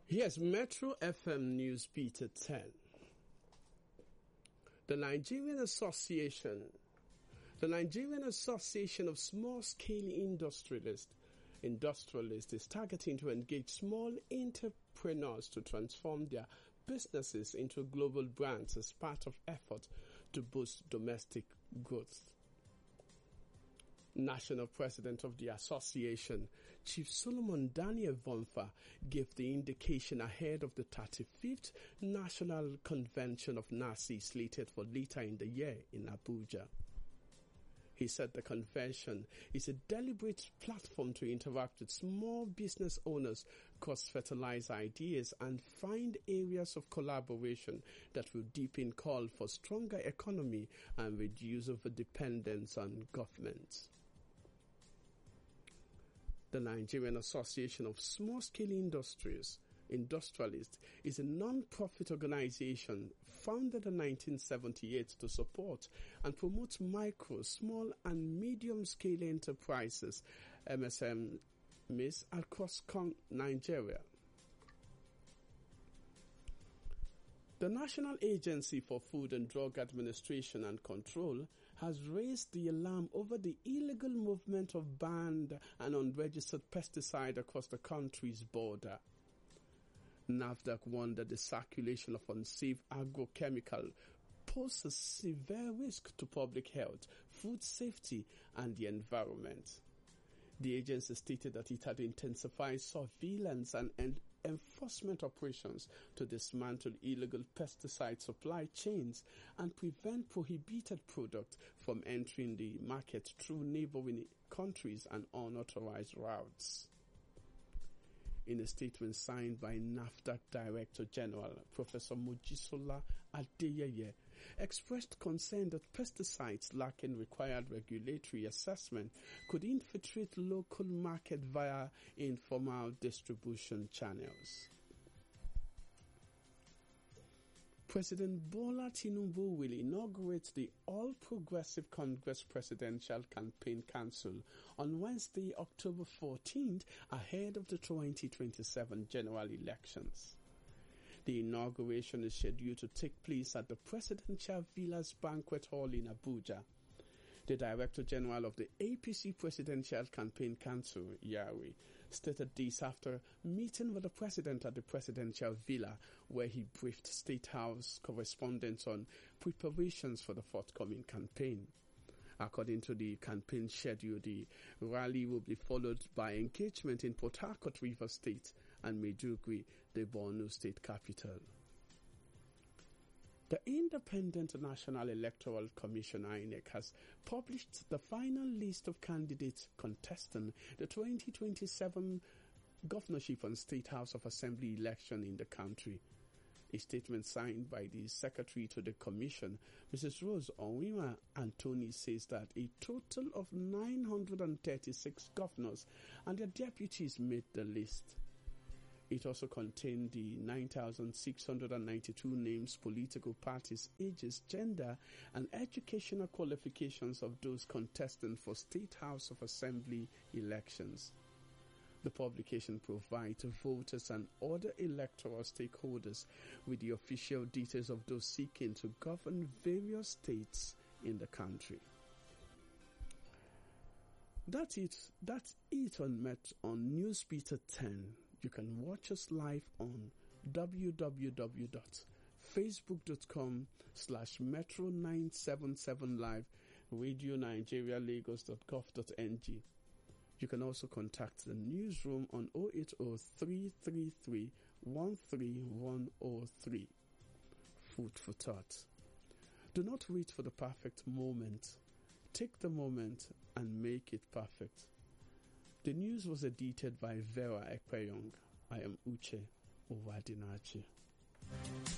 Here's Metro FM News Beat at 10. The Nigerian Association of Small-Scale Industrialists is targeting to engage small entrepreneurs to transform their businesses into global brands as part of effort to boost domestic growth. National President of the Association, Chief Solomon Daniel Vonfa, gave the indication ahead of the 35th National Convention of NASI slated for later in the year in Abuja. He said the convention is a deliberate platform to interact with small business owners, cross-fertilize ideas, and find areas of collaboration that will deepen call for stronger economy and reduce over-dependence on government. The Nigerian Association of Small-Scale Industrialists is a non-profit organization founded in 1978 to support and promote micro, small and medium-scale enterprises, MSMEs, across Nigeria. The National Agency for Food and Drug Administration and Control has raised the alarm over the illegal movement of banned and unregistered pesticide across the country's border. NAFDAC warned that the circulation of unsafe agrochemical poses severe risk to public health, food safety, and the environment. The agency stated that it had intensified surveillance and enforcement operations to dismantle illegal pesticide supply chains and prevent prohibited products from entering the market through neighboring countries and unauthorized routes. In a statement signed by NAFDAC Director General, Professor Mojisola Adeyeye, expressed concern that pesticides lacking required regulatory assessment could infiltrate local market via informal distribution channels. President Bola Tinubu will inaugurate the All Progressive Congress Presidential Campaign Council on Wednesday, October 14th, ahead of the 2027 general elections. The inauguration is scheduled to take place at the Presidential Villas Banquet Hall in Abuja. The Director General of the APC Presidential Campaign Council, Yari, stated this after meeting with the President at the Presidential Villa, where he briefed State House correspondents on preparations for the forthcoming campaign. According to the campaign schedule, the rally will be followed by engagement in Port Harcourt, Rivers State, and Maiduguri, the Borno State capital. The Independent National Electoral Commission (INEC) has published the final list of candidates contesting the 2027 governorship and State House of Assembly election in the country. A statement signed by the Secretary to the Commission, Mrs. Rose Onwima Anthony, says that a total of 936 governors and their deputies made the list. It also contained the 9,692 names, political parties, ages, gender, and educational qualifications of those contesting for State House of Assembly elections. The publication provides voters and other electoral stakeholders with the official details of those seeking to govern various states in the country. That's it on Newsbeat at 10. You can watch us live on www.facebook.com/metro977live, radionigerialagos.gov.ng. You can also contact the newsroom on 080-333-13103. Food for thought. Do not wait for the perfect moment. Take the moment and make it perfect. The news was edited by Vera Ekpeyong. I am Uche Owadinachi.